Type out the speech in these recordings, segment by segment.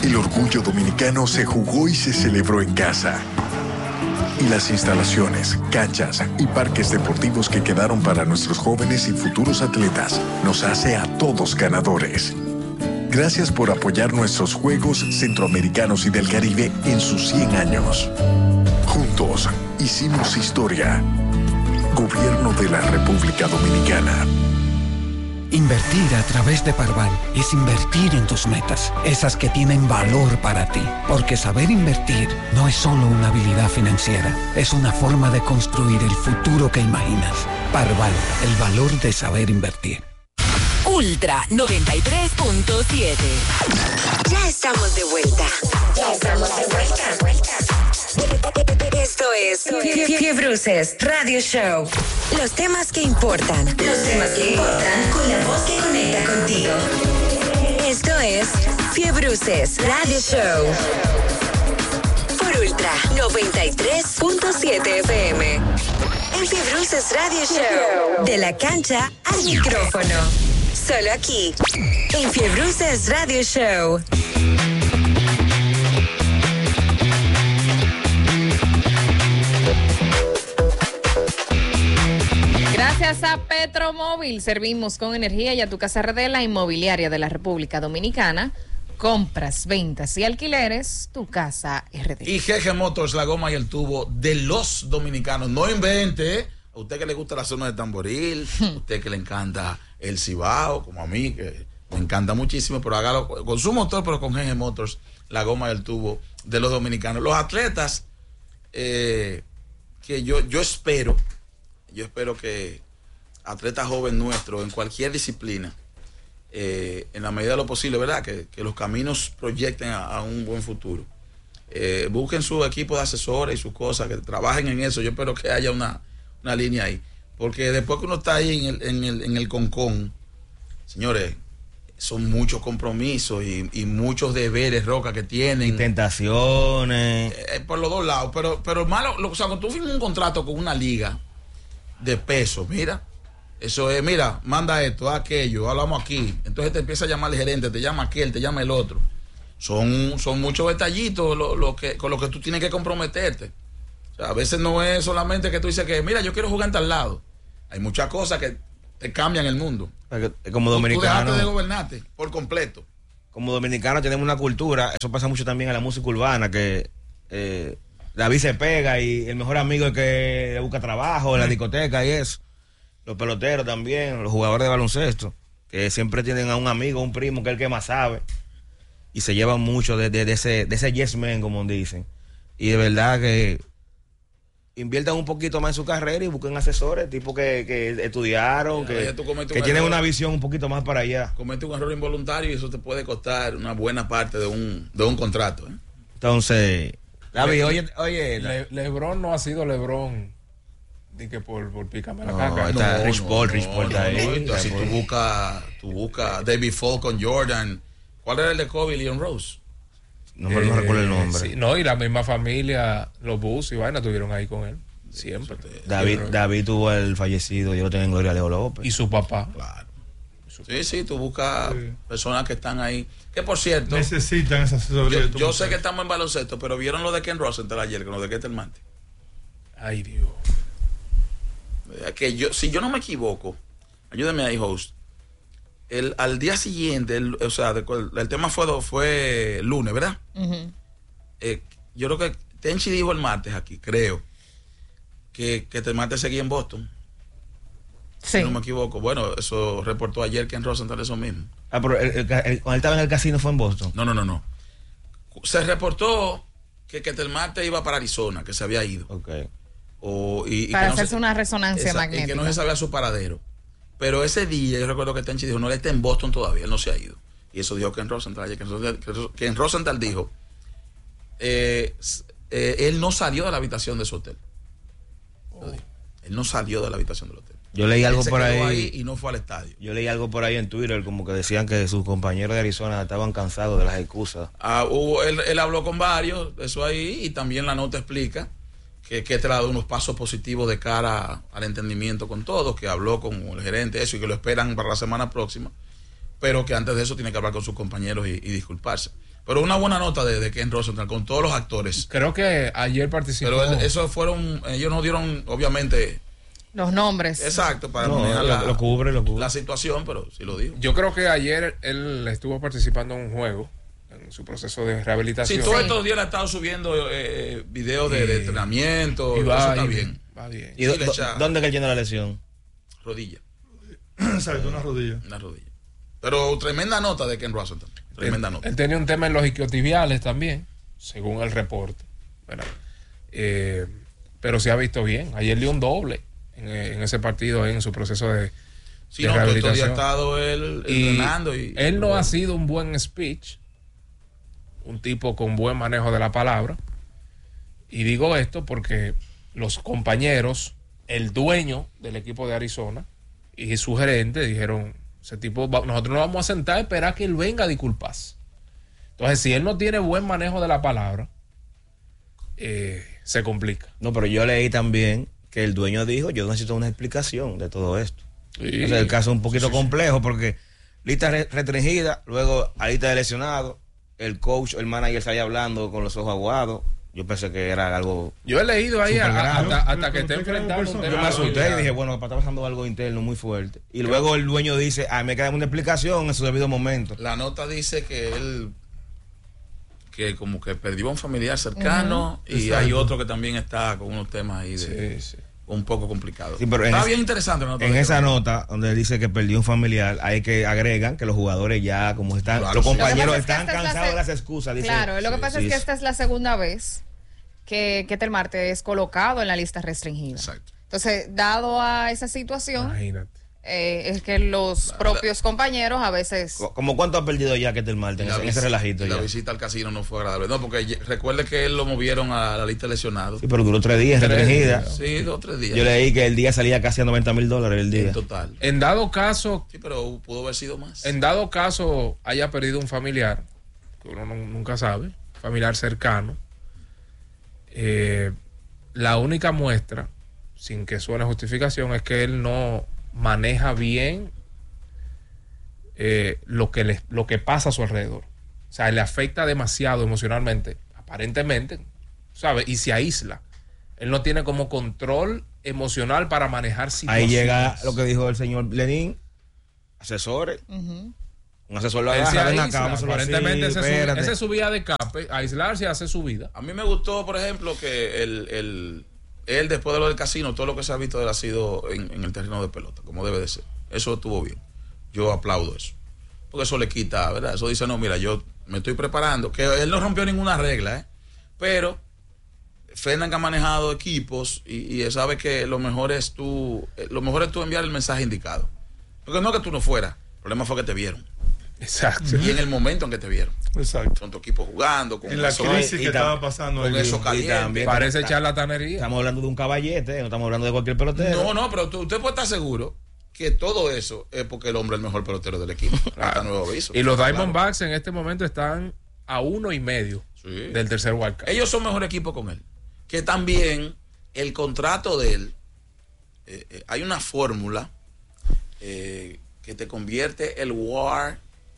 El orgullo dominicano se jugó y se celebró en casa. Y las instalaciones, canchas y parques deportivos que quedaron para nuestros jóvenes y futuros atletas nos hace a todos ganadores. Gracias por apoyar nuestros Juegos Centroamericanos y del Caribe en sus 100 años. Juntos hicimos historia. Gobierno de la República Dominicana. Invertir a través de Parval es invertir en tus metas, esas que tienen valor para ti. Porque saber invertir no es solo una habilidad financiera, es una forma de construir el futuro que imaginas. Parval, el valor de saber invertir. Ultra 93.7. Ya estamos de vuelta. Esto es Fiebruces Radio Show. Los temas que importan. Con la voz que conecta contigo. Esto es Fiebruces Radio Show. Por Ultra 93.7 FM. En Fiebruces Radio Show. De la cancha al micrófono. Solo aquí. En Fiebruces Radio Show. Gracias a Petromóvil, servimos con energía y a tu casa RD, la inmobiliaria de la República Dominicana. Compras, ventas y alquileres, tu casa RD. Y GG Motors, la goma y el tubo de los dominicanos. No invente, ¿eh? A usted que le gusta la zona de Tamboril, a usted que le encanta el Cibao, como a mí, que me encanta muchísimo, pero hágalo con su motor, pero con GG Motors, la goma y el tubo de los dominicanos. Los atletas que yo espero que atletas jóvenes nuestros en cualquier disciplina, en la medida de lo posible, ¿verdad? Que los caminos proyecten a un buen futuro. Busquen su equipo de asesores y sus cosas, que trabajen en eso. Yo espero que haya una línea ahí. Porque después que uno está ahí en el concón, señores, son muchos compromisos y muchos deberes, Roca, que tienen. Y tentaciones. Por los dos lados. Pero malo, o sea, cuando tú firmas un contrato con una liga de peso, mira, eso es, mira, manda esto, aquello, hablamos aquí, entonces te empieza a llamar el gerente, te llama aquel, te llama el otro. Son muchos detallitos con lo que tú tienes que comprometerte. O sea, a veces no es solamente que tú dices que, mira, yo quiero jugar en tal lado. Hay muchas cosas que te cambian el mundo. Como dominicano, tú dejaste de gobernarte por completo. Como dominicano tenemos una cultura, eso pasa mucho también en la música urbana, que David se pega y el mejor amigo es que le busca trabajo en la discoteca y eso. Los peloteros también, los jugadores de baloncesto, que siempre tienen a un amigo, un primo, que es el que más sabe. Y se llevan mucho de ese yes man, como dicen. Y de verdad que inviertan un poquito más en su carrera y busquen asesores, tipo que estudiaron, que tienen una visión un poquito más para allá. Comete un error involuntario y eso te puede costar una buena parte de un contrato. Entonces, David, oye. LeBron no ha sido LeBron. Di que por pícame la caca. Está Rich Paul ahí. Si tú buscas David Fall con Jordan. ¿Cuál era el de Kobe y Leon Rose? No recuerdo el nombre. Sí, no, y la misma familia, los Bulls y vaina, estuvieron ahí con él. Siempre. David tuvo el fallecido, yo lo tengo en Gloria Leo López. Y su papá. Claro. Sí, tú buscas personas que están ahí. Que por cierto, necesitan esa asesoría. Yo sé que estamos en baloncesto, pero vieron lo de Ken Rosenthal ayer, con lo de Ketel Marte. Ay, Dios. Que si yo no me equivoco, ayúdame ahí, host. Al día siguiente, el tema fue lunes, ¿verdad? Uh-huh. Yo creo que Tenchi dijo el martes aquí, creo, que el martes seguía en Boston. Sí. Si no me equivoco. Bueno, eso reportó ayer Ken Rosenthal eso mismo. Pero cuando él estaba en el casino fue en Boston. No. Se reportó que el martes iba para Arizona, que se había ido. Okay. Para hacerse una resonancia magnética. Y que no se sabía su paradero. Pero ese día yo recuerdo que Tenchi dijo, no, él está en Boston todavía, él no se ha ido. Y eso dijo Ken Rosenthal. Ken Rosenthal dijo, él no salió de la habitación de su hotel. Él no salió de la habitación del hotel. Yo leí algo por ahí y no fue al estadio. Yo leí algo por ahí en Twitter, como que decían que sus compañeros de Arizona estaban cansados de las excusas. Él habló con varios, eso ahí, y también la nota explica que te ha dado unos pasos positivos de cara al entendimiento con todos, que habló con el gerente, eso, y que lo esperan para la semana próxima, pero que antes de eso tiene que hablar con sus compañeros y disculparse. Pero una buena nota de Ken Rosenthal con todos los actores. Creo que ayer participó. Pero ellos no dieron, obviamente, los nombres. Exacto, para No, manejar lo cubre. la situación, pero sí lo dijo. Yo creo que ayer él estuvo participando en un juego, en su proceso de rehabilitación. Sí, todos estos días le ha estado subiendo videos de entrenamiento. Y eso va está bien. bien. Va bien. ¿Y dónde que él tiene la lesión? Rodilla. Exacto, una rodilla. Una rodilla. Pero tremenda nota de Ken Rosenthal. Tremenda nota. Él tenía un tema en los isquiotibiales también, según el reporte. ¿Verdad? Pero se ha visto bien. Ayer dio un doble en ese partido, en su proceso de Sí, no, que todavía ha estado él entrenando. Y él no ha sido un buen speech, un tipo con buen manejo de la palabra. Y digo esto porque los compañeros, el dueño del equipo de Arizona y su gerente dijeron, ese tipo, nosotros nos vamos a sentar a esperar que él venga a disculparse. Entonces, si él no tiene buen manejo de la palabra, se complica. No, pero yo leí también que el dueño dijo, yo necesito una explicación de todo esto. Sí. Entonces, el caso es un poquito complejo porque lista restringida, luego a lista de lesionado, el coach, el manager salía hablando con los ojos aguados. Yo pensé que era algo... Yo he leído ahí hasta que pero esté enfrentando un Yo tema. me asusté y dije, bueno, está pasando algo interno muy fuerte. Y luego el dueño dice, me queda una explicación en su debido momento. la nota dice que él que como que perdió a un familiar cercano y Exacto. hay otro que también está con unos temas ahí de Sí. un poco complicados. Sí, pero Está bien interesante la nota. En de esa Ken. nota donde dice que perdió un familiar, hay que agregan que los jugadores ya, como están, Claro, los sí. compañeros Lo que pasa es están que esta es la cansados de las excusas. Dice, Claro, lo que pasa es que esta es la segunda vez que Ketel Marte es colocado en la lista restringida. Exacto. Entonces, dado a esa situación, Imagínate. es que los propios compañeros a veces... ¿Como cuánto ha perdido ya Ketel Marte en ese relajito? La Ya? visita al casino no fue agradable. No, porque recuerde que él lo movieron a la lista de lesionados. Sí, pero duró 3 días restringida. Sí, 2 o 3 días. Yo leí que el día salía casi a $90,000 el día. En total. En dado caso, Sí, pero pudo haber sido más. haya perdido un familiar, que uno nunca sabe, familiar cercano, la única muestra, sin que suene justificación, es que él no maneja bien lo que pasa a su alrededor. O sea, le afecta demasiado emocionalmente, aparentemente, ¿sabes? Y se aísla. Él no tiene como control emocional para manejar situaciones. Ahí llega lo que dijo el señor Lenín, asesores. Un asesor lo Él se agarra, ven aísla, acá, vamos a hacerlo aparentemente así, esa espérate. es su vía de escape, aislarse y hacer su vida. A mí me gustó, por ejemplo, que él después de lo del casino, todo lo que se ha visto de él ha sido en el terreno de pelota, como debe de ser. Eso estuvo bien. Yo aplaudo eso. Porque eso le quita, ¿verdad? Eso dice, no, mira, yo me estoy preparando. Que él no rompió ninguna regla, pero Fernan ha manejado equipos y él sabe que lo mejor es tú enviar el mensaje indicado. Porque no que tú no fueras, el problema fue que te vieron. Exacto. Y en el momento en que te vieron. Exacto. Con tu equipo jugando, con En la eso, crisis y que estaba pasando con ahí. eso caliente. también Parece charlatanería. Estamos hablando de un caballete, no estamos hablando de cualquier pelotero. No, pero usted puede estar seguro que todo eso es porque el hombre es el mejor pelotero del equipo. Hasta nuevo aviso. Y los Claro. Diamondbacks en este momento están a 1.5 Sí. del tercer wildcard. Ellos son mejor equipo con él. Que también el contrato de él, hay una fórmula que te convierte el WAR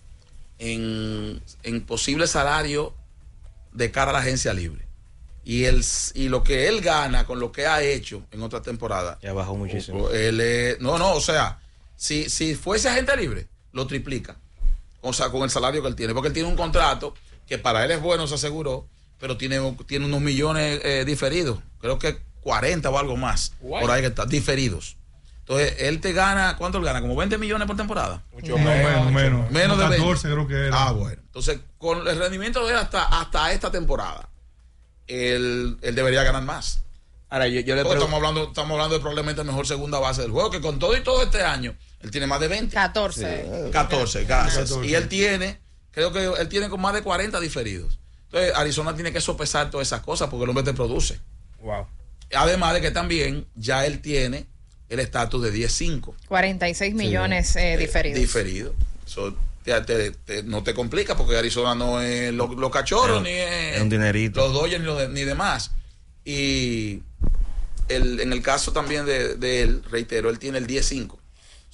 en posible salario de cara a la agencia libre. Y lo que él gana con lo que ha hecho en otra temporada. Ya bajó muchísimo. O sea, si fuese agente libre, lo triplica. O sea, con el salario que él tiene. Porque él tiene un contrato que para él es bueno, se aseguró, pero tiene unos millones diferidos. Creo que 40 o algo más. Guay. Por ahí que está, diferidos. Entonces, él te gana, ¿cuánto él gana? ¿Como 20 millones por temporada? Mucho Menos Menos de 14 creo que era. Ah, bueno. Entonces, con el rendimiento de él hasta esta temporada, él debería ganar más. Ahora, yo le Porque pregunto. estamos hablando de probablemente el mejor segunda base del juego, que con todo y todo este año, él tiene más de 20. 14. 14, gracias. 14. Y creo que él tiene con más de 40 diferidos. Entonces, Arizona tiene que sopesar todas esas cosas porque el hombre te produce. Wow. Además de que también ya él tiene el estatus de 10-5. 46 millones diferidos. Diferido. Eso no te complica porque Arizona no es los cachorros, ni es un dinerito. los Dodgers ni demás. Y en el caso también de él, reitero, él tiene el 10-5. O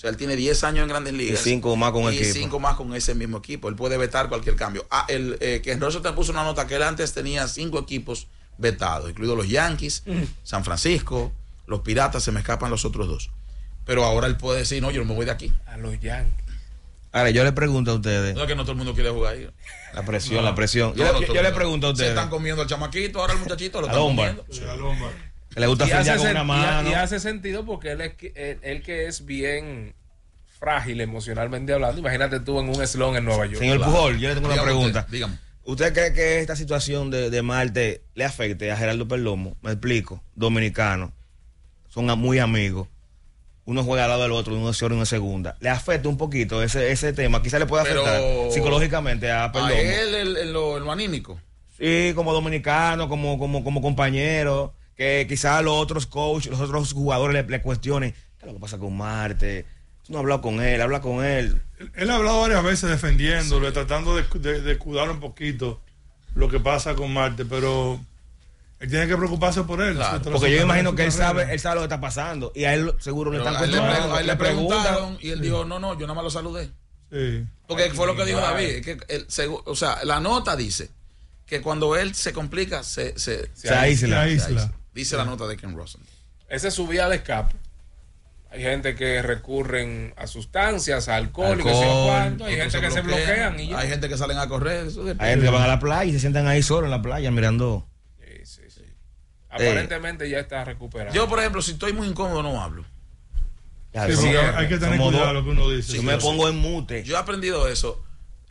sea, él tiene 10 años en Grandes Ligas. Y 5 más con el equipo. Y 5 más con ese mismo equipo. Él puede vetar cualquier cambio. Que Russell te puso una nota que él antes tenía 5 equipos vetados, incluidos los Yankees, San Francisco, los Piratas, se me escapan los otros 2. Pero ahora él puede decir, no, yo no me voy de aquí. A los Yankees. Ahora, yo le pregunto a ustedes. No es que no todo el mundo quiere jugar ahí. La presión. Yo le pregunto a ustedes. Se están comiendo al chamaquito, ahora el muchachito lo A están Lombard. comiendo. Que le gusta fildear con una mano. Y hace sentido porque él que es bien frágil emocionalmente hablando. Imagínate tú en un slum en Nueva York. Señor Pujol, yo le tengo una pregunta. Dígame. ¿Usted cree que esta situación de Marte le afecte a Gerardo Perdomo? Me explico. Dominicano. Son muy amigos. Uno juega al lado del otro, uno es en una segunda. ¿Le afecta un poquito ese tema? Quizás le pueda afectar psicológicamente a Perdomo. A él en lo anímico. Sí, como dominicano, como compañero. Que quizás los otros coaches, los otros jugadores le cuestionen. ¿Qué es lo que pasa con Marte? Tú no has hablado con él, habla con él. Él ha hablado varias veces defendiéndolo, tratando de escudar un poquito lo que pasa con Marte, pero él tiene que preocuparse por él. Claro, porque yo imagino que él sabe lo que está pasando y a él seguro le están cuestionando. A él le preguntaron y él dijo, no, yo nada más lo saludé. Sí. Porque fue lo que dijo David. Que o sea, la nota dice que cuando él se complica, se aísla. Dice la nota de Ken Russell. Esa es su vía de escape. Hay gente que recurren a sustancias, a alcohol. Y que sé cuánto. Hay gente que se bloquean. Y ya. Hay gente que salen a correr. Hay gente que van a la playa y se sientan ahí solo en la playa mirando. Sí. Aparentemente ya está recuperado. Yo, por ejemplo, si estoy muy incómodo, no hablo. Sí, hay que tener cuidado lo que uno dice. Yo me pongo en mute. Yo he aprendido eso.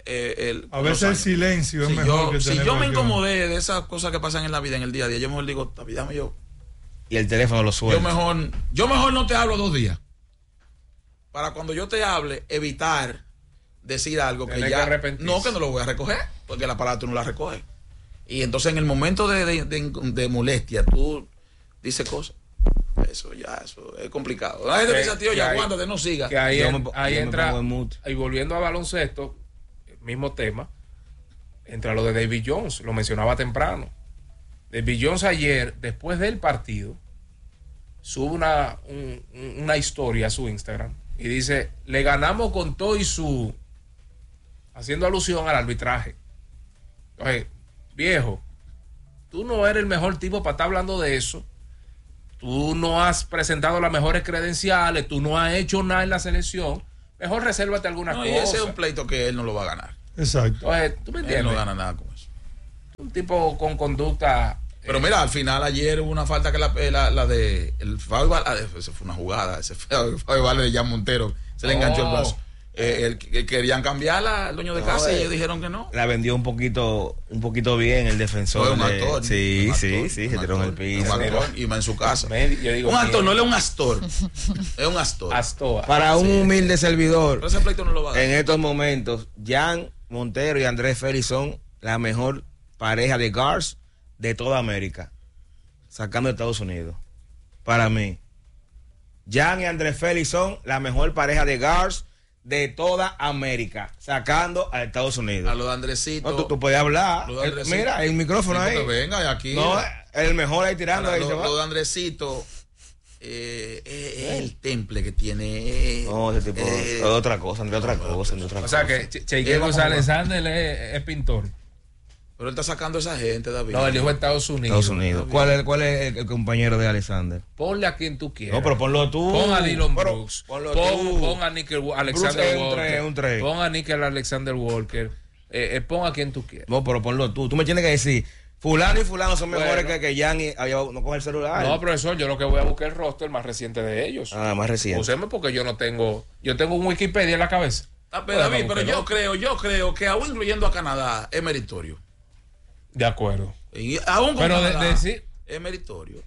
A veces el silencio es mejor que tener. Si yo me incomodé de esas cosas que pasan en la vida, en el día a día, yo mejor digo, David, dame yo. Y el teléfono lo suelto. Yo mejor no te hablo 2 días. Para cuando yo te hable, evitar decir algo que ya. Que no lo voy a recoger, porque la palabra tú no la recoges. Y entonces en el momento de molestia, tú dices cosas. Eso es complicado. La gente dice, tío, ya aguántate, no siga. Que ahí entra. Y volviendo a baloncesto, mismo tema, entra lo de David Jones, lo mencionaba temprano. David Jones ayer, después del partido, sube una historia a su Instagram y dice, le ganamos con todo y su, haciendo alusión al arbitraje. Entonces, viejo, tú no eres el mejor tipo para estar hablando de eso. Tú no has presentado las mejores credenciales, tú no has hecho nada en la selección. Mejor resérvate alguna cosa. Y ese es un pleito que él no lo va a ganar. Exacto. Entonces, ¿tú me entiendes? Él no gana nada con eso. Un tipo con conducta. Pero mira, al final ayer hubo una falta que la de el Fabio Vale, esa fue una jugada, ese Fabio Vale de Jan Montero, se le enganchó el brazo. Querían cambiarla al dueño de casa y ellos dijeron que no. La vendió un poquito bien el defensor. Fue un actor. Sí, se tiró en el piso. Un actor y va en su casa. Un actor, no es un astor. Es un astor. Para un humilde servidor. Pero ese pleito no lo va a dar. En estos momentos, Jan Montero y Andrés Félix son la mejor pareja de guards de toda América, sacando de Estados Unidos. Para mí, Jan y Andrés Félix son la mejor pareja de guards de toda América, sacando a Estados Unidos. A lo de Andresito. No, tú puedes hablar. Mira, el micrófono ahí. Venga, y aquí. No, el mejor ahí tirando. Lo de Andresito. El temple que tiene. No, ese tipo. Otra cosa. O sea que Cheike González Alexander es pintor. Pero él está sacando a esa gente, David. No, él dijo Estados Unidos. ¿Cuál es el compañero de Alexander? Ponle a quien tú quieras. No, pero ponlo tú. Pon a Dylan Brooks. Pon a Nickel Alexander Walker. Pon a Nickel Alexander Walker. Pon a quien tú quieras. No, pero ponlo tú. Tú me tienes que decir, fulano y fulano son mejores que Jan y no coge el celular. No, profesor, yo lo que voy a buscar es el roster más reciente de ellos. Más reciente. Úseme porque yo tengo un Wikipedia en la cabeza. David, pero yo creo que aún incluyendo a Canadá es meritorio. De acuerdo. Y aún con Canadá, decir, es meritorio.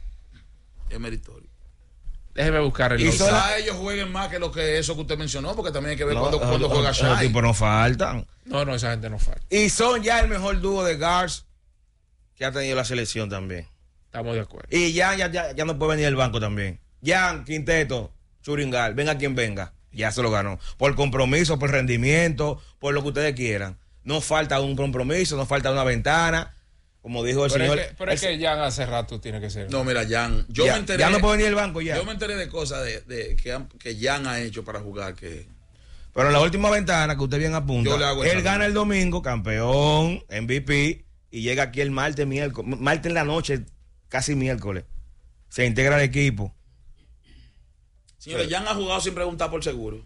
Déjeme buscar el quizá ellos jueguen más que lo que eso que usted mencionó, porque también hay que ver cuando juega Shai. Los tipos no faltan. No, esa gente no falta. Y son ya el mejor dúo de guards que ha tenido la selección también. Estamos de acuerdo. Y ya no puede venir el banco también. Jan, Quinteto, Churingal, venga quien venga, ya se lo ganó. Por compromiso, por rendimiento, por lo que ustedes quieran. No falta un compromiso, no falta una ventana. como dijo el Pero señor. es que Jan hace rato tiene que ser. No, mira, Jan, yo me enteré. Ya no puede venir el banco ya. Yo me enteré de cosas que Jan ha hecho para jugar que. Pero en la última ventana que usted bien apunta, Yo le hago él esa gana el domingo, campeón, MVP, y llega aquí el martes en la noche, casi miércoles. Se integra al equipo. Señores, Jan ha jugado sin preguntar por seguro.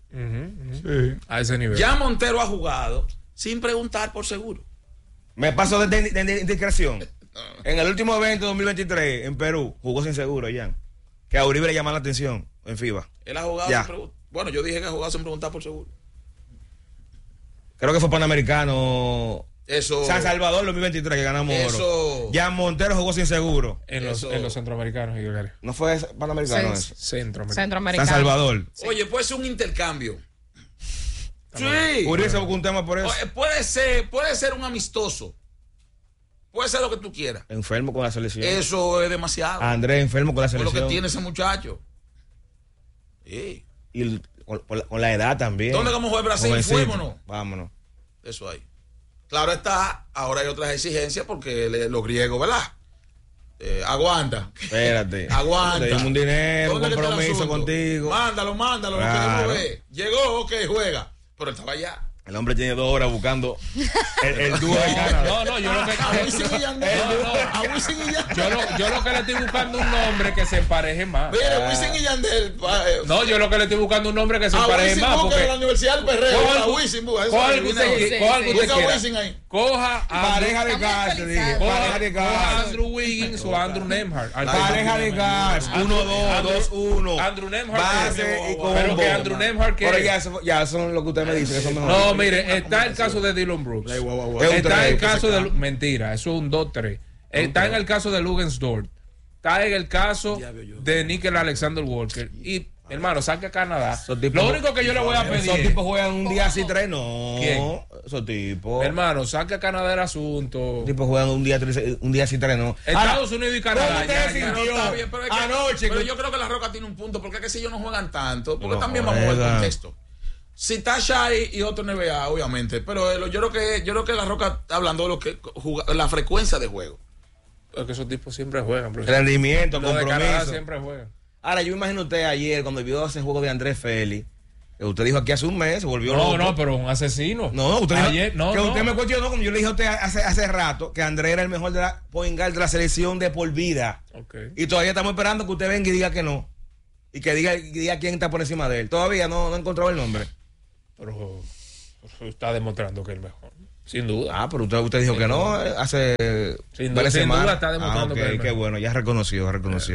Sí. A ese nivel. Jan Montero ha jugado sin preguntar por seguro. Me pasó de indiscreción. En el último evento de 2023 en Perú, jugó sin seguro, Jan. Que a Uribe le llama la atención en FIBA. Él ha jugado sin preguntar. Bueno, yo dije que ha jugado sin preguntar por seguro. Creo que fue Panamericano. Eso. San Salvador 2023 que ganamos oro. Jan Montero jugó sin seguro. En los centroamericanos, Gilgario. ¿No fue Panamericano Sí. eso? Centroamericano. San Salvador. Sí. Oye, puede ser un intercambio. Sí. Uribe se buscó un tema por eso. Puede ser un amistoso. Puede ser lo que tú quieras. Enfermo con la selección. Eso es demasiado. Andrés enfermo con la Por lo selección. que tiene ese muchacho. Sí. Y con la edad también. ¿Dónde vamos a jugar Brasil? Jovencito. Fuémonos. Vámonos. Eso ahí. Claro está, ahora hay otras exigencias porque los griegos, ¿verdad? Aguanta. Espérate. Aguanta. Te dimos un dinero, un ¿Dónde que está el compromiso asunto? contigo. Mándalo, Claro. lo queremos ver. Llegó, ok, juega. Pero él estaba allá. El hombre tiene 2 horas buscando el dúo de Canadá. No, yo lo que. A Wisin y Yandel. A Wisin y Yandel. Yo lo que le estoy buscando un nombre que se empareje más. Mira, Wisin y Yandel. No, yo lo que le estoy buscando un nombre que se A empareje Wisin más. busca Porque de la Universidad del Perreo. A Wisin busca. coja algo Eso usted viene coja ahí. algo usted Busca a quiera. Wisin ahí. Coja a Pareja de gas, te dije. Pareja de Coja a gas. Andrew Wiggins o a Andrew Nemhart. Pareja de gas. 1-2, 2-1. Andrew Nemhart. Base y combo. Pero que Andrew Nemhart que. Pero ya son lo que usted me dice. Que son mejores. No, mire, está el caso de Dylan Brooks. Es un Está el 3, caso de. Mentira, eso es un 2-3. Está en el caso de Lugensdorf. Está en el caso de Nickel Alexander Walker. Y, hermano, saca a Canadá. Lo único que yo le voy a pedir. Esos tipos juegan un día así 3, no. ¿Quién? Esos tipos. Hermano, saca a Canadá del asunto. Esos tipos juegan un día así 3, no. Estados Unidos y Canadá. ¿cómo usted ya, sintió? ya. No, está bien, pero es que- Anoche. Pero yo creo que la Roca tiene un punto. Porque es que si ellos no juegan tanto. Porque No también vamos a ver el juegan. contexto. Si está Shai y otro NBA, obviamente. Pero yo creo que la Roca está hablando de lo que la frecuencia de juego. Porque esos tipos siempre juegan. Bro. Rendimiento, Los de Canadá compromiso. siempre juegan. Ahora, yo me imagino usted ayer cuando vio ese juego de Andrés Félix, que usted dijo aquí hace un mes, se volvió loco. No, pero un asesino. No, usted dijo Ayer, no, que no. usted me cuestionó como yo le dije a usted hace rato que Andrés era el mejor de la point guard de la selección de por vida. Okay. Y todavía estamos esperando que usted venga y diga que no. Y que diga quién está por encima de él. Todavía no he encontrado el nombre. Pero está demostrando que es el mejor. Sin duda. Ah, pero usted dijo que no hace Sin varias duda semanas. está demostrando ok, que es el qué mejor. bueno, ya reconoció.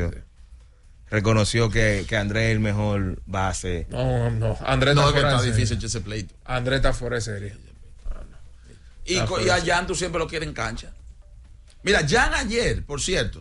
Reconoció que Andrés es el mejor base. No. Andrés No, está es que fuera está de serie. difícil ese pleito. Andrés está fuera de serie. Y a Jan tú siempre lo quieres en cancha. Mira, Jan ayer, por cierto,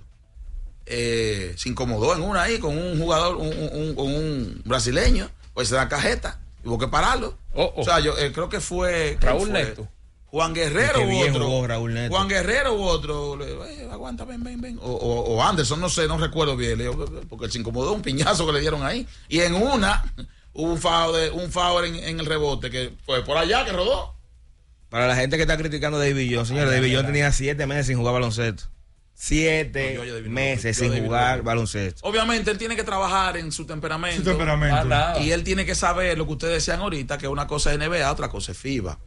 se incomodó en una ahí con un jugador, con un brasileño, pues se da cajeta, tuvo que pararlo. O sea, yo creo que fue Raúl ¿quién fue? Neto. Juan Guerrero Qué u bien otro. jugó Raúl Neto. Juan Guerrero u otro. Aguanta, ven. O Anderson, no sé, no recuerdo bien. Porque se incomodó un piñazo que le dieron ahí. Y en una hubo un foul en el rebote que fue por allá que rodó. Para la gente que está criticando a David Jones, señor, David Jones tenía 7 meses sin jugar baloncesto. 7 meses sin jugar baloncesto. Obviamente él tiene que trabajar en su temperamento. Su temperamento. Nada. Y él tiene que saber lo que ustedes decían ahorita, que una cosa es NBA, otra cosa es FIBA.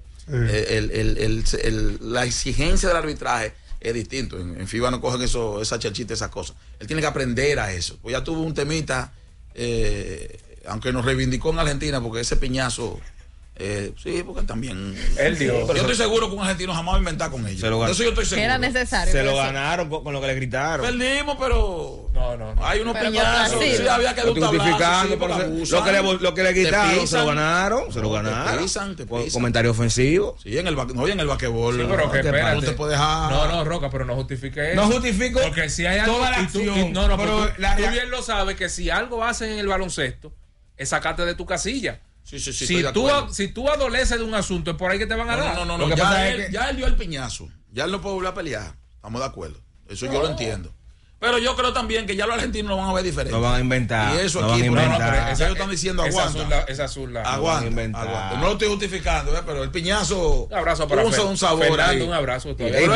La exigencia del arbitraje es distinto. En FIBA no cogen esa chachita, esas cosas. Él tiene que aprender a eso. Pues ya tuvo un temita, aunque nos reivindicó en Argentina, porque ese piñazo, sí, porque también. Él dio. Yo estoy seguro que un argentino jamás va a inventar con ellos. Se lo ganó. De eso yo estoy seguro. Era necesario. Se lo pero sí. ganaron con lo que le gritaron. Perdimos, pero. No. Hay unos Pero piñazos. con Sí, Brasil. había que dar Lo un estoy tablazo. justificando, Sí, pero porque abusan. lo que le Te quitaron, se pisan. lo ganaron. Se lo No, ganaron. te pisan. Comentario ofensivo. Sí, en el basquetbol. Sí, pero que no espérate. te puedes dejar. No, Roca, pero no justifique eso. No justifico Porque si hay algo. toda la y tú- acción, y- no, pero pero la- tú bien lo sabes que si algo hacen en el baloncesto, es sacarte de tu casilla. Sí, estoy Si de tú, acuerdo. si tú adoleces de un asunto, es por ahí que te van a dar. No. Lo que pasa es que- Ya él dio el piñazo. Ya él no puede volver a pelear. Estamos de acuerdo. Eso yo lo entiendo. Pero yo creo también que ya los argentinos lo van a ver diferente. No van a inventar. Y eso no aquí, van a no, inventar. pero ellos están diciendo aguanta. Esa azul. Aguanta, inventar. aguanta. No lo estoy justificando, pero el piñazo Un abrazo para puso un sabor Fernando, ahí. un abrazo. Ey, todavía. Pero pero él-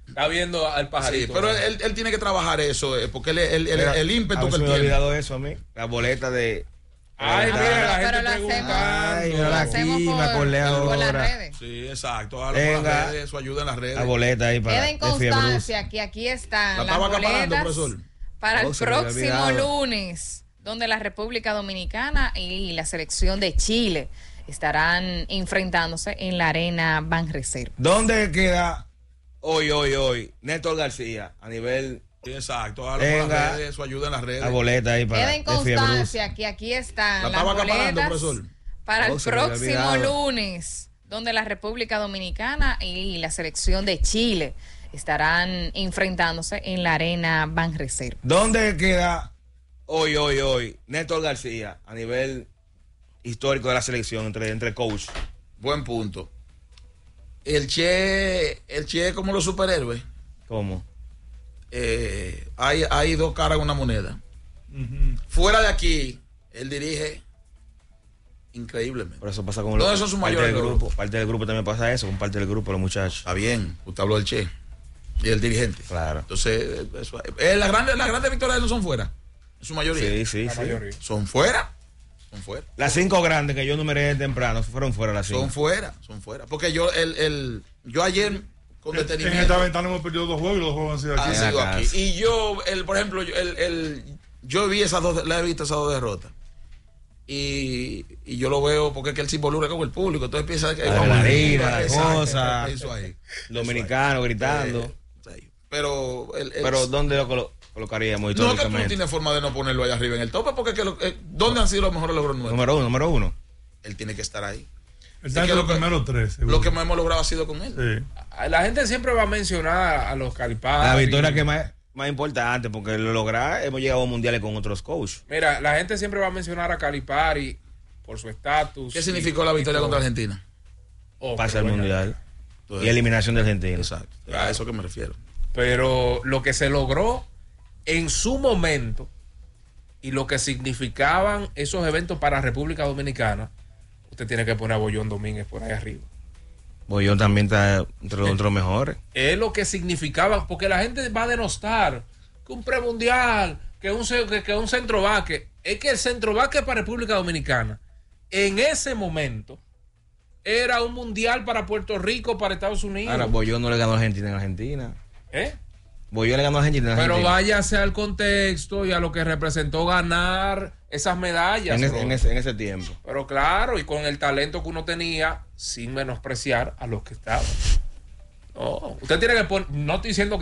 Está viendo al pajarito. Sí, pero él tiene que trabajar eso, porque el ímpetu que él me he tiene. olvidado eso a mí. La boleta de... Ay, mira, Pero la gente lo Ay, preguntando. mira hacemos aquí, me acordé por las ahora. redes. Sí, exacto. Hágalo por Venga. las redes, eso ayuda en las redes. La boleta ahí para... Queden de Fiebre constancia que aquí están La las estaba acaparando, boletas profesor. para el Oh, se me había próximo olvidado. lunes, donde la República Dominicana y la selección de Chile estarán enfrentándose en la Arena Banreserva. ¿Dónde queda hoy Néstor García a nivel... Sí, exacto. Hágalo por Venga. las redes, eso ayuda en las redes. La boleta ahí para... Queden de Fiebre constancia que aquí están La las estaba acaparando, boletas profesor. para el Oh, se me había próximo olvidado. lunes, donde la República Dominicana y la selección de Chile estarán enfrentándose en la Arena Banreserva. ¿Dónde queda hoy Néstor García a nivel histórico de la selección entre coach? Buen punto. El Che es como los superhéroes. ¿Cómo? Hay dos caras en una moneda. Fuera de aquí, él dirige increíblemente. Por eso pasa con No, eso es un parte mayor del error. grupo. Parte del grupo también pasa eso, con parte del grupo, los muchachos. Está bien, usted habló del Che y el dirigente. Claro. Entonces, las grandes victorias no son fuera. En su mayoría. Sí. La mayoría. Son fuera. Son fuera. Las 5 grandes que yo numeré temprano fueron fuera las 5. Son fuera. Porque yo ayer con En detenimiento esta ventana hemos perdido 2 juegos y los 2 juegos han sido aquí. han en la sido aquí. casa. Y yo, por ejemplo, yo vi he visto esas dos derrotas. Y yo lo veo porque es que él se involucra con el público. Entonces piensa que Adrenalina, la Exacto, cosa. eso ahí. Dominicano gritando. Sí. Pero Pero ¿dónde lo colocaríamos no, que tú no históricamente? tienes forma de no ponerlo allá arriba en el tope, porque ¿dónde han sido los mejores logros nuestros? Número uno. Él tiene que estar ahí. Él está Es que entre lo los que- primeros 3. Lo que hemos logrado ha sido con él. Sí. La gente siempre va a mencionar a los Calipari. La victoria que más importante, porque lo lograr, hemos llegado a mundiales con otros coaches. Mira, la gente siempre va a mencionar a Calipari por su estatus. ¿Qué significó la victoria contra Argentina? Pasa al mundial. Entonces, Y eliminación de Argentina. Exacto. A eso que me refiero. Pero lo que se logró en su momento y lo que significaban esos eventos para República Dominicana, usted tiene que poner a Bollón Domínguez por ahí arriba. Bollón también está entre los mejores. Es lo que significaba, porque la gente va a denostar que un premundial, que un centro básquet. Es que el centro básquet para República Dominicana en ese momento era un mundial para Puerto Rico, para Estados Unidos. Ahora, Bollón no le ganó a Argentina en Argentina. ¿Eh? Bollón le ganó a Argentina en Pero Argentina. váyase al contexto y a lo que representó ganar esas medallas. bro. En ese tiempo. Pero claro, y con el talento que uno tenía, sin menospreciar a los que estaban. No, usted tiene que poner, no estoy diciendo que